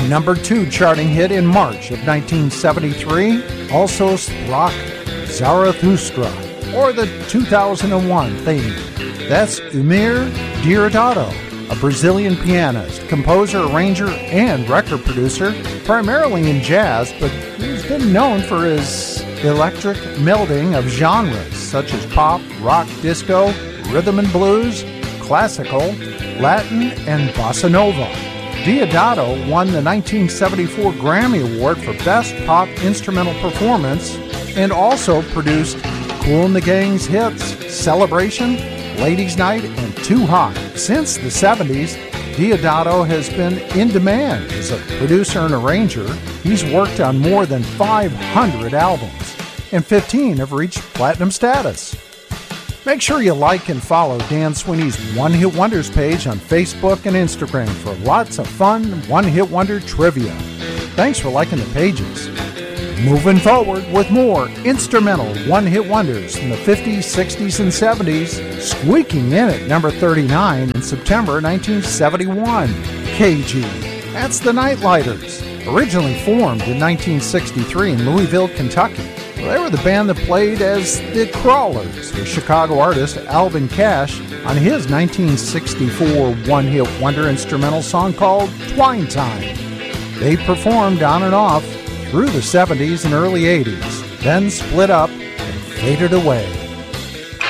A number 2 charting hit in March of 1973, also struck Zarathustra, or the 2001 theme. That's Eumir Deodato, a Brazilian pianist, composer, arranger, and record producer, primarily in jazz, but he's been known for his electric melding of genres such as pop, rock, disco, rhythm and blues, classical, Latin, and bossa nova. Deodato won the 1974 Grammy Award for Best Pop Instrumental Performance and also produced Kool and the Gang's hits Celebration, Ladies' Night, and Too Hot. Since the 70s, Deodato has been in demand as a producer and arranger. He's worked on more than 500 albums, and 15 have reached platinum status. Make sure you like and follow Dan Sweeney's One Hit Wonders page on Facebook and Instagram for lots of fun One Hit Wonder trivia. Thanks for liking the pages. Moving forward with more instrumental one-hit wonders from the 50s, 60s, and 70s, squeaking in at number 39 in September 1971, KG. That's the Nightlighters, originally formed in 1963 in Louisville, Kentucky. They were the band that played as the Crawlers with Chicago artist Alvin Cash on his 1964 one-hit wonder instrumental song called Twine Time. They performed on and off through the 70s and early 80s, then split up and faded away.